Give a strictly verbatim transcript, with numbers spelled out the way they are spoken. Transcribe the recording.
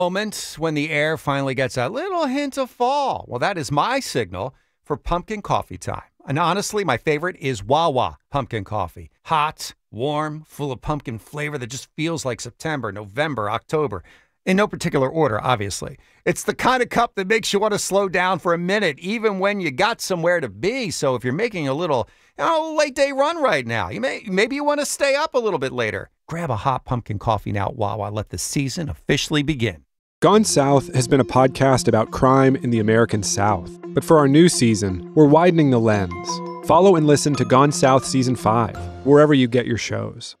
Moment when the air finally gets a little hint of fall. Well, that is my signal for pumpkin coffee time. And honestly, my favorite is Wawa pumpkin coffee. Hot, warm, full of pumpkin flavor that just feels like September, November, October. In no particular order, obviously. It's the kind of cup that makes you want to slow down for a minute, even when you got somewhere to be. So if you're making a little, you know, late day run right now, you may maybe you want to stay up a little bit later. Grab a hot pumpkin coffee now at Wawa. Let the season officially begin. Gone South has been a podcast about crime in the American South. But for our new season, we're widening the lens. Follow and listen to Gone South Season five, wherever you get your shows.